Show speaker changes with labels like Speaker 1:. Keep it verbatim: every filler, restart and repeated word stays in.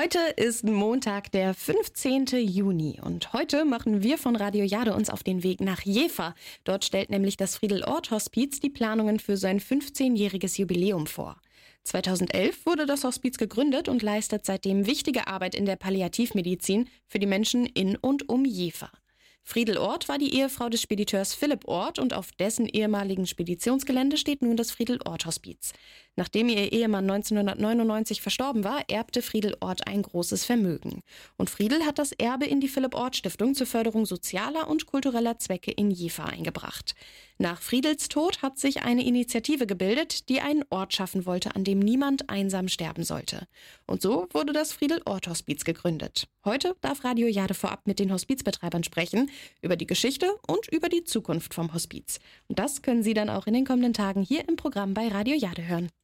Speaker 1: Heute ist Montag, der fünfzehnten Juni und heute machen wir von Radio Jade uns auf den Weg nach Jever. Dort stellt nämlich das Friedel-Orth-Hospiz die Planungen für sein fünfzehnjähriges Jubiläum vor. zweitausendelf wurde das Hospiz gegründet und leistet seitdem wichtige Arbeit in der Palliativmedizin für die Menschen in und um Jever. Friedel Orth war die Ehefrau des Spediteurs Philipp Orth und auf dessen ehemaligen Speditionsgelände steht nun das Friedel-Orth-Hospiz. Nachdem ihr Ehemann neunzehnhundertneunundneunzig verstorben war, erbte Friedel Orth ein großes Vermögen. Und Friedel hat das Erbe in die Philipp-Orth-Stiftung zur Förderung sozialer und kultureller Zwecke in Jever eingebracht. Nach Friedels Tod hat sich eine Initiative gebildet, die einen Ort schaffen wollte, an dem niemand einsam sterben sollte. Und so wurde das Friedel-Orth-Hospiz gegründet. Heute darf Radio Jade vorab mit den Hospizbetreibern sprechen, über die Geschichte und über die Zukunft vom Hospiz. Und das können Sie dann auch in den kommenden Tagen hier im Programm bei Radio Jade hören.